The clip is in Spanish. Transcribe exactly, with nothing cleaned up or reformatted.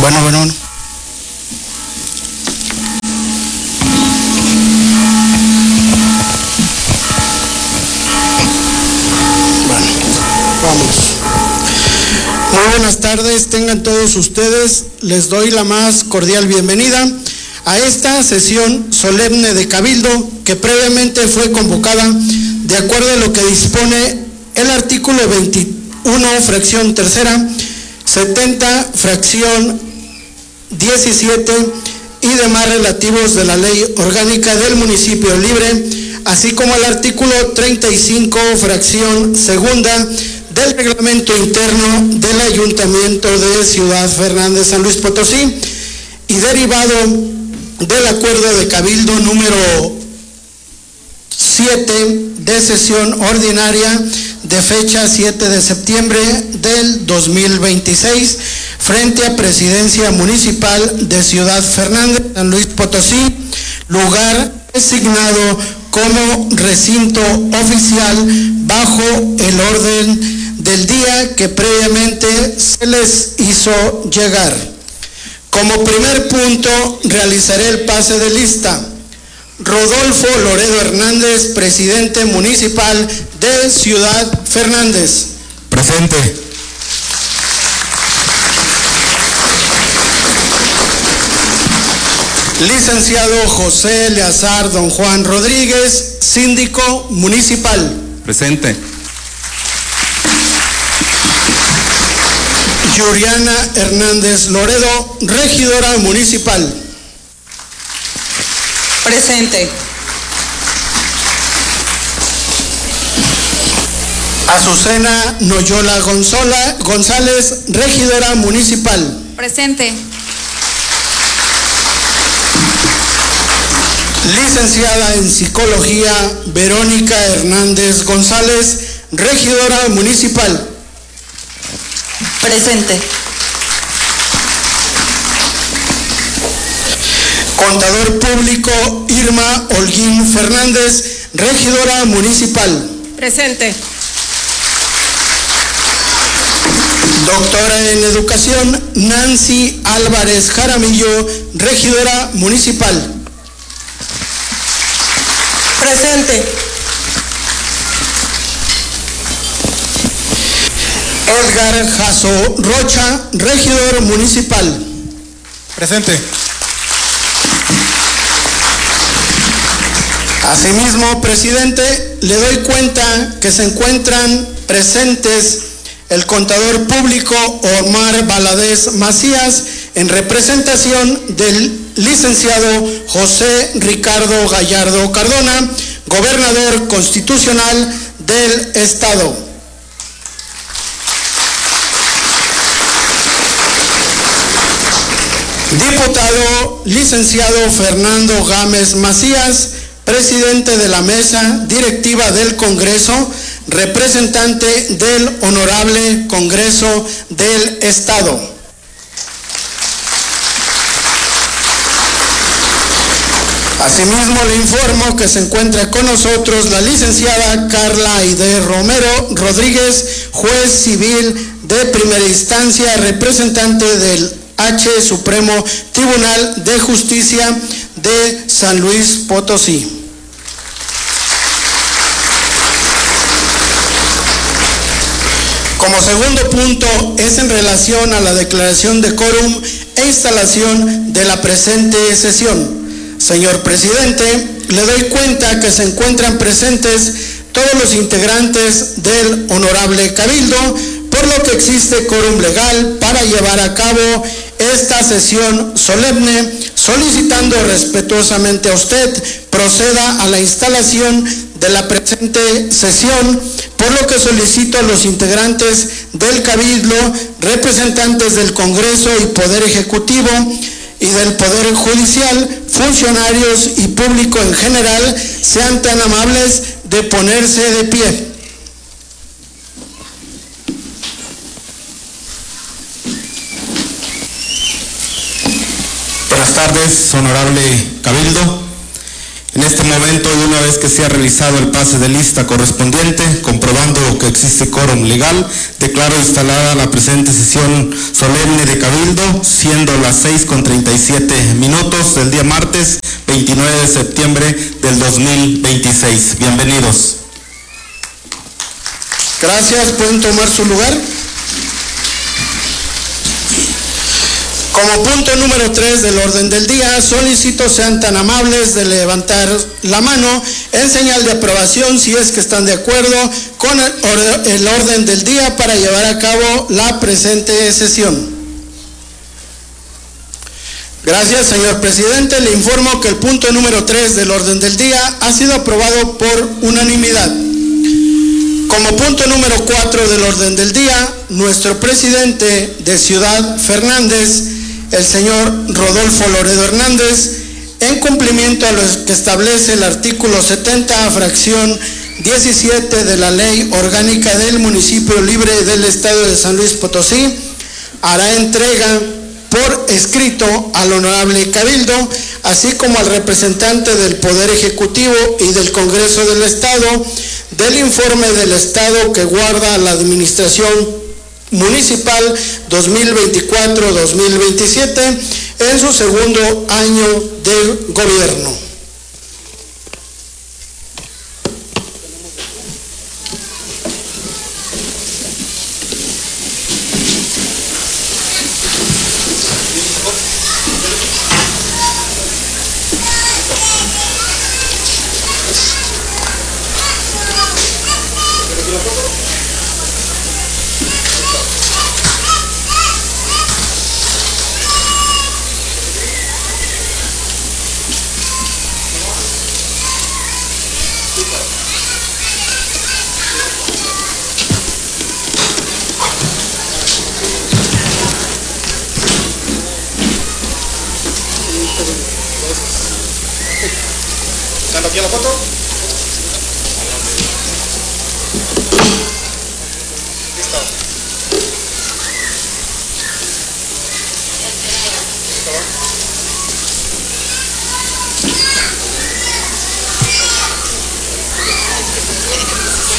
Bueno, bueno, bueno. Vamos. Muy buenas tardes, tengan todos ustedes. Les doy la más cordial bienvenida a esta sesión solemne de Cabildo que previamente fue convocada de acuerdo a lo que dispone el artículo veintiuno, fracción tercera, setenta, fracción diecisiete y demás relativos de la Ley Orgánica del Municipio Libre, así como el artículo treinta y cinco, fracción segunda del Reglamento Interno del Ayuntamiento de Ciudad Fernández, San Luis Potosí, y derivado del acuerdo de Cabildo número siete de sesión ordinaria de fecha siete de septiembre del dos mil veintiséis frente a Presidencia Municipal de Ciudad Fernández, San Luis Potosí, lugar designado como recinto oficial bajo el orden del día que previamente se les hizo llegar. Como primer punto, realizaré el pase de lista. Rodolfo Loredo Hernández, presidente municipal de Ciudad Fernández. Presente. Licenciado José Eleazar Don Juan Rodríguez, síndico municipal. Presente. Yuriana Hernández Loredo, regidora municipal. Presente. Azucena Noyola Gonzola, González, regidora municipal. Presente. Licenciada en Psicología Verónica Hernández González, regidora municipal. Presente. Contador público Irma Holguín Fernández, regidora municipal. Presente. Doctora en Educación Nancy Álvarez Jaramillo, regidora municipal. Presente. Edgar Jasso Rocha, regidor municipal. Presente. Asimismo, presidente, le doy cuenta que se encuentran presentes el contador público Omar Valadez Macías en representación del licenciado José Ricardo Gallardo Cardona, gobernador constitucional del estado. Diputado licenciado Fernando Gámez Macías, presidente de la mesa directiva del Congreso, representante del Honorable Congreso del Estado. Asimismo, le informo que se encuentra con nosotros la licenciada Carla Aide Romero Rodríguez, juez civil de primera instancia, representante del H Supremo Tribunal de Justicia de San Luis Potosí. Como segundo punto es en relación a la declaración de quórum e instalación de la presente sesión. Señor presidente, le doy cuenta que se encuentran presentes todos los integrantes del Honorable Cabildo, por lo que existe quórum legal para llevar a cabo esta sesión solemne, solicitando respetuosamente a usted proceda a la instalación de la presente sesión, por lo que solicito a los integrantes del Cabildo, representantes del Congreso y Poder Ejecutivo y del Poder Judicial, funcionarios y público en general, sean tan amables de ponerse de pie. Buenas tardes, honorable Cabildo. En este momento, y una vez que se ha realizado el pase de lista correspondiente, comprobando que existe quórum legal, declaro instalada la presente sesión solemne de Cabildo, siendo las seis con treinta y siete minutos del día martes veintinueve de septiembre del dos mil veintiséis. Bienvenidos. Gracias, pueden tomar su lugar. Como punto número tres del orden del día, solicito sean tan amables de levantar la mano en señal de aprobación si es que están de acuerdo con el, or el orden del día para llevar a cabo la presente sesión. Gracias, señor presidente. Le informo que el punto número tres del orden del día ha sido aprobado por unanimidad. Como punto número cuatro del orden del día, nuestro presidente de Ciudad Fernández, el señor Rodolfo Loredo Hernández, en cumplimiento a lo que establece el artículo setenta, fracción diecisiete de la Ley Orgánica del Municipio Libre del Estado de San Luis Potosí, hará entrega por escrito al honorable Cabildo, así como al representante del Poder Ejecutivo y del Congreso del Estado, del informe del Estado que guarda la Administración Municipal dos mil veinticuatro dos mil veintisiete en su segundo año de gobierno. ¿Están aquí la foto?